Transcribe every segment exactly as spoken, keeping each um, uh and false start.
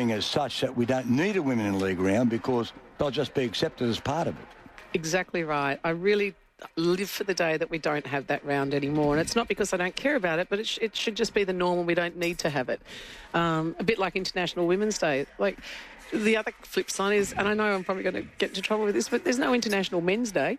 being as such that we don't need a women league round because they'll just be accepted as part of it. Exactly right. I really live for the day that we don't have that round anymore. And it's not because I don't care about it, but it, sh- it should just be the norm and we don't need to have it. Um, a bit like International Women's Day. Like, the other flip side is, and I know I'm probably going to get into trouble with this, but there's no International Men's Day.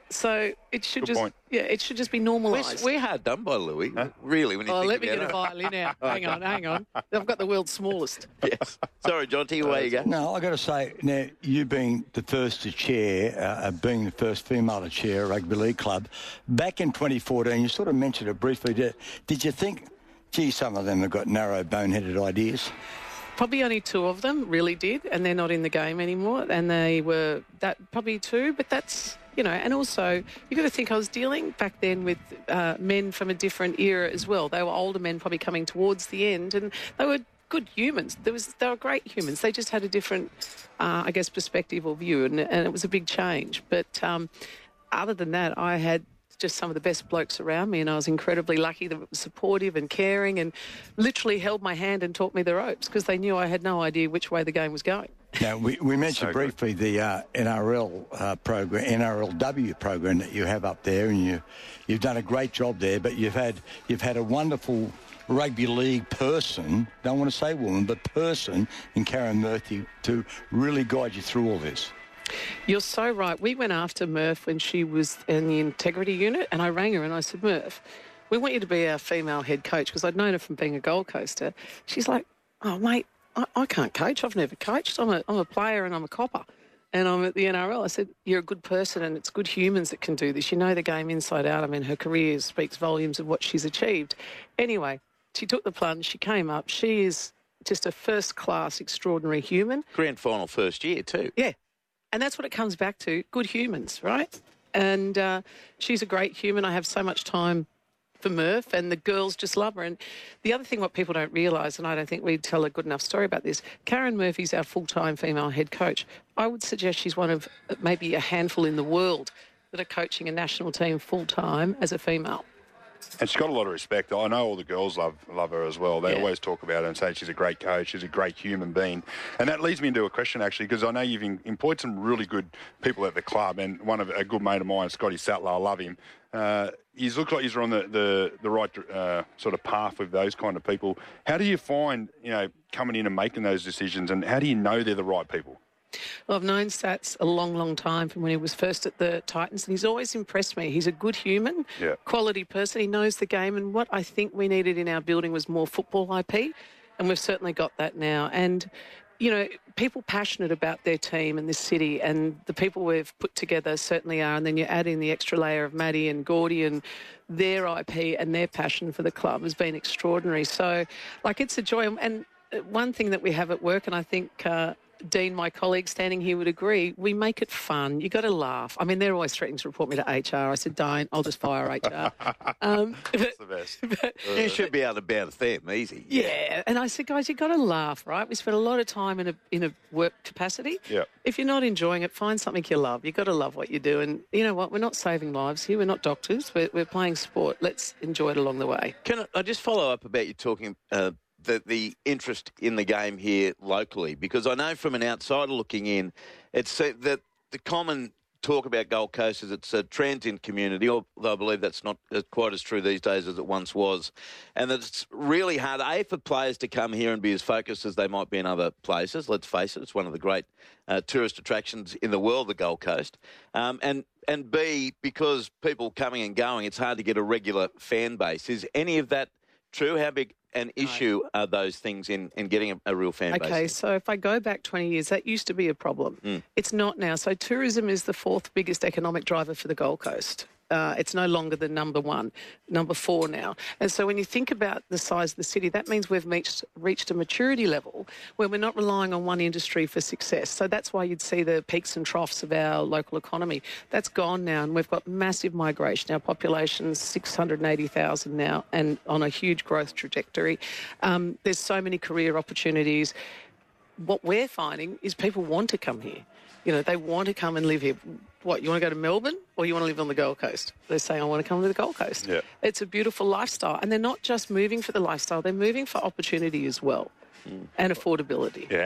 So it should Good just, point. yeah, it should just be normalised. We're, we're hard done by Louis, huh? Really. When you Oh, think let me about get a it. violin out. Hang on, hang on. I've got the world's smallest. Yes. Sorry, Jonty, away you go. No, I got to say, now, you being the first to chair, uh, being the first female to chair a rugby league club, back in twenty fourteen, you sort of mentioned it briefly. Did, did you think, gee, some of them have got narrow, boneheaded ideas? Probably only two of them really did, and they're not in the game anymore. And they were that probably two, but that's, you know, and also you've got to think I was dealing back then with uh, men from a different era as well. They were older men probably coming towards the end, and they were good humans. There was, they were great humans. They just had a different, uh, I guess, perspective or view, and, and it was a big change. But um, other than that, I had just some of the best blokes around me, and I was incredibly lucky that it was supportive and caring and literally held my hand and taught me the ropes because they knew I had no idea which way the game was going. Now, we, we mentioned So briefly the uh, N R L uh, program, N R L W program that you have up there, and you, you've done a great job there, but you've had, you've had a wonderful rugby league person, don't want to say woman, but person in Karen Murphy to really guide you through all this. You're so right. We went after Murph when she was in the integrity unit, and I rang her and I said, Murph, we want you to be our female head coach, because I'd known her from being a Gold Coaster. She's like, oh, mate, I, I can't coach. I've never coached. I'm a, I'm a player and I'm a copper, and I'm at the N R L. I said, you're a good person and it's good humans that can do this. You know the game inside out. I mean, her career speaks volumes of what she's achieved. Anyway, she took the plunge. She came up. She is just a first-class, extraordinary human. Grand final first year too. Yeah. And that's what it comes back to, good humans, right? And uh, she's a great human. I have so much time for Murph, and the girls just love her. And the other thing what people don't realise, and I don't think we tell a good enough story about this, Karen Murphy's our full-time female head coach. I would suggest she's one of maybe a handful in the world that are coaching a national team full-time as a female. And she's got a lot of respect. I know all the girls love love her as well. They Yeah. always talk about her and say she's a great coach, she's a great human being. And that leads me into a question, actually, because I know you've em- employed some really good people at the club, and one of a good mate of mine, Scotty Sattler, I love him. Uh, he's looked like he's on the, the, the right uh, sort of path with those kind of people. How do you find, you know, coming in and making those decisions, and how do you know they're the right people? Well, I've known Sats a long, long time from when he was first at the Titans, and he's always impressed me. He's a good human, Yeah. quality person. He knows the game, and what I think we needed in our building was more football I P, and we've certainly got that now. And, you know, people passionate about their team and this city, and the people we've put together certainly are, and then you add in the extra layer of Maddie and Gordy and their I P and their passion for the club has been extraordinary. So, like, it's a joy. And one thing that we have at work, and I think... Uh, Dean, my colleague standing here, would agree, we make it fun. You've got to laugh. I mean, they're always threatening to report me to H R. I said, don't, I'll just fire H R. Um, That's the best. but, You should be able to bounce them easy. yeah, and I said, guys, you've got to laugh, right? We spend a lot of time in a in a work capacity. Yeah. If you're not enjoying it, find something you love. You've got to love what you do. And you know what? We're not saving lives here. We're not doctors. We're, we're playing sport. Let's enjoy it along the way. Can I, I just follow up about you talking uh, the, the interest in the game here locally? Because I know from an outsider looking in, it's uh, that the common talk about Gold Coast is it's a transient community, although I believe that's not quite as true these days as it once was, and that it's really hard, A, for players to come here and be as focused as they might be in other places. Let's face it, it's one of the great uh, tourist attractions in the world, the Gold Coast, um, and and B, because people coming and going, it's hard to get a regular fan base. Is any of that true? How big an issue are those things in, in getting a, a real fan base? Okay, so if I go back twenty years, that used to be a problem. Mm. It's not now. So tourism is the fourth biggest economic driver for the Gold Coast. Uh, it's no longer the number one, number four now. And so when you think about the size of the city, that means we've reached, reached a maturity level where we're not relying on one industry for success. So that's why you'd see the peaks and troughs of our local economy. That's gone now, and we've got massive migration. Our population's six hundred eighty thousand now and on a huge growth trajectory. Um, there's so many career opportunities. What we're finding is people want to come here. You know, they want to come and live here. What, you want to go to Melbourne or you want to live on the Gold Coast? They're saying, I want to come to the Gold Coast. Yeah. It's a beautiful lifestyle. And they're not just moving for the lifestyle, they're moving for opportunity as well, mm. and affordability. Yeah.